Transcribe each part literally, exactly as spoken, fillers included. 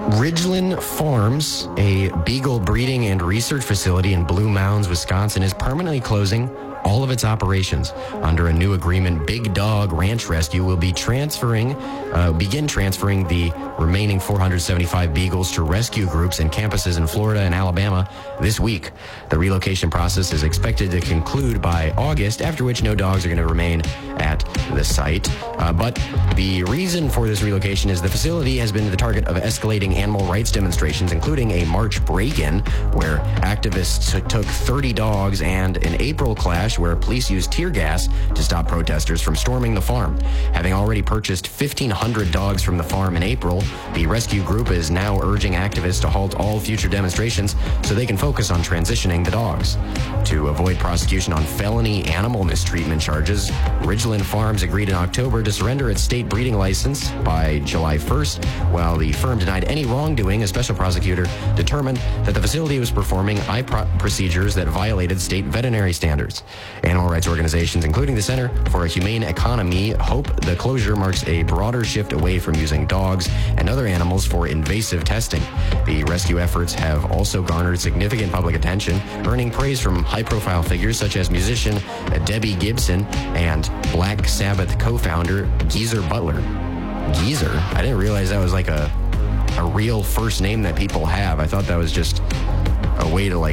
Ridgeland Farms, a beagle breeding and research facility in Blue Mounds, Wisconsin, is permanently closing all of its operations. Under a new agreement, Big Dog Ranch Rescue will be transferring, uh, begin transferring the remaining four hundred seventy-five beagles to rescue groups and campuses in Florida and Alabama this week. The relocation process is expected to conclude by August, after which no dogs are going to remain at the site. Uh, but the reason for this relocation is the facility has been the target of escalating animal rights demonstrations, including a March break-in where activists t- took thirty dogs, and an April clash where police used tear gas to stop protesters from storming the farm. Having already purchased fifteen hundred dogs from the farm in April, the rescue group is now urging activists to halt all future demonstrations so they can focus on transitioning the dogs. To avoid prosecution on felony animal mistreatment charges, Ridgeland Farms agreed in October to surrender its state breeding license by July first. While the firm denied any wrongdoing, a special prosecutor determined that the facility was performing eye pro- procedures that violated state veterinary standards. Animal rights organizations, including the Center for a Humane Economy, hope the closure marks a broader shift away from using dogs and other animals for invasive testing. The rescue efforts have also garnered significant public attention, earning praise from high-profile figures such as musician Debbie Gibson and Black Sabbath co-founder Geezer Butler. Geezer? I didn't realize that was like a a real first name that people have. I thought that was just a way to like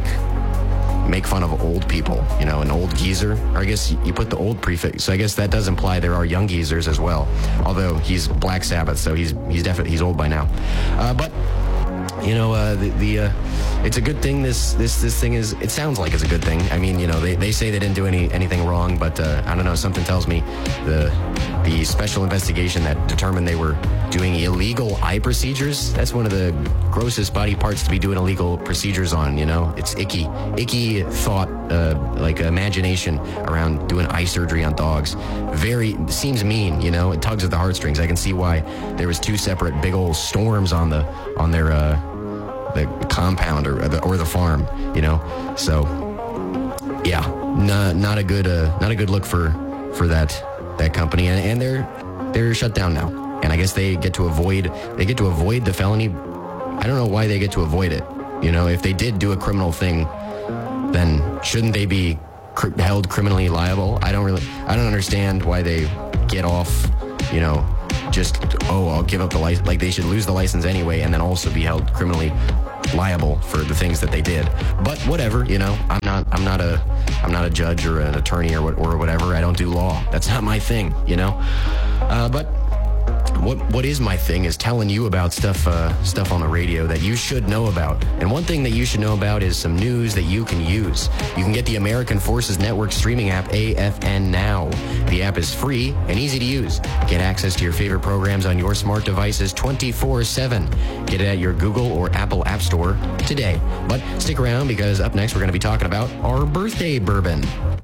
make fun of old people, you know, an old geezer. Or I guess you put the old prefix, so I guess that does imply there are young geezers as well. Although he's Black Sabbath, so he's he's definitely he's old by now. Uh, but you know, uh, the, the uh, it's a good thing. This this this thing is. It sounds like it's a good thing. I mean, you know, they, they say they didn't do any anything wrong, but uh, I don't know. Something tells me the the special investigation that determined they were doing illegal eye procedures. That's one of the grossest body parts to be doing illegal procedures on. You know, it's icky, icky thought, uh, like imagination around doing eye surgery on dogs. Very seems mean. You know, it tugs at the heartstrings. I can see why there was two separate big old storms on the on their. Uh, the compound or the, or the farm, you know. So, yeah, not not a good uh, not a good look for for that that company, and, and they're they're shut down now. And I guess they get to avoid they get to avoid the felony. I don't know why they get to avoid it. You know, if they did do a criminal thing, then shouldn't they be cr- held criminally liable? I don't really I don't understand why they get off. You know. Just, oh, I'll give up the license. Like, they should lose the license anyway and then also be held criminally liable for the things that they did. But whatever, you know, I'm not, I'm not a, I'm not a judge or an attorney or what, or whatever. I don't do law. That's not my thing, you know. Uh, but what, what is my thing is telling you about stuff, uh, stuff on the radio that you should know about. And one thing that you should know about is some news that you can use. You can get the American Forces Network streaming app A F N Now. The app is free and easy to use. Get access to your favorite programs on your smart devices twenty-four seven. Get it at your Google or Apple App Store today. But stick around, because up next we're going to be talking about our birthday bourbon.